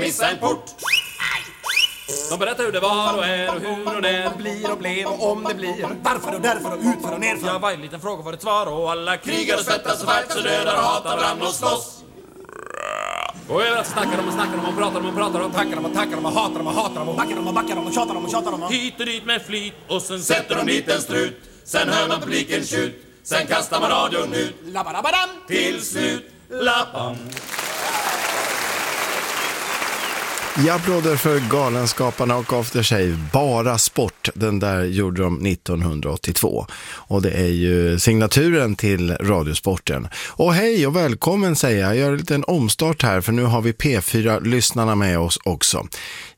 missa en port. De berättar hur det var och är och hur och när blir och blev och om det blir. Varför och därför och utför och nerför. Ja, varje liten fråga var ett svar och alla krigar och svettas och värts och dödar och hatar varandra och slåss. Och överallt snackar de och pratar de tackar de och hatar de och hatar de och backar de och tjatar de. Hit och dit med flit och sen sätter de dit en strut. Sen hör man publiken tjut. Sen kastar man radion ut. Labarabadam. Till slut lappam. Jag applåder för Galenskaparna och After Shave. Bara sport, den där gjorde de 1982. Och det är ju signaturen till Radiosporten. Och hej och välkommen säger jag. Jag gör en liten omstart här för nu har vi P4-lyssnarna med oss också.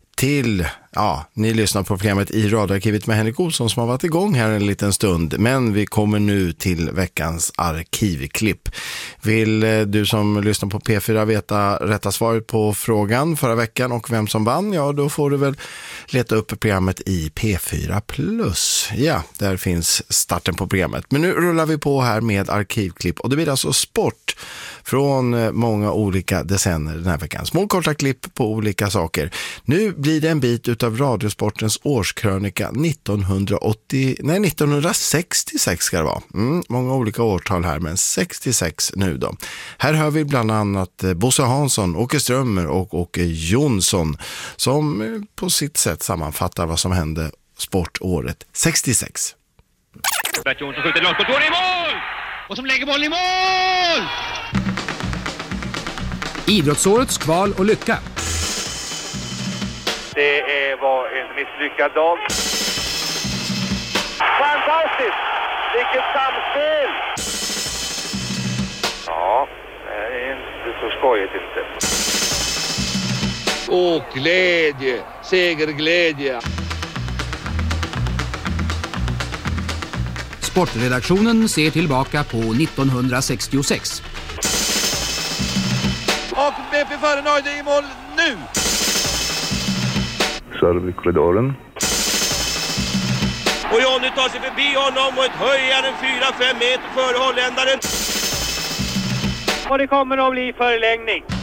Ni lyssnar på programmet i Radioarkivet med Henrik Olsson som har varit igång här en liten stund. Men vi kommer nu till veckans arkivklipp. Vill du som lyssnar på P4 veta rätta svaret på frågan förra veckan och vem som vann? Ja, då får du väl leta upp programmet i P4+. Ja, där finns starten på programmet. Men nu rullar vi på här med arkivklipp och det blir alltså sport från många olika decennier den här veckan. Små korta klipp på olika saker. Nu blir det en bit utav Radiosportens årskrönika 1966 ska det vara. Många olika årtal här, men 66 nu då. Här hör vi bland annat Bosse Hansson, Åke Strömmer och Åke Jonsson som på sitt sätt sammanfattar vad som hände sportåret 66. Bert Jonsson skjuter långskottor i mål! Och som lägger bollen i mål! Idrottsårets kval och lycka. Det var en misslyckad dag. Fantastiskt! Vilket samspel! Ja, det är inte så skojigt inte. Åh, glädje, segerglädje. Sportredaktionen ser tillbaka på 1966. Och BP före Nöjde i mål nu! Serv i korridoren. Och Johnny tar sig förbi honom och ett höjaren 4-5 meter före holländaren. Och det kommer att bli förlängning.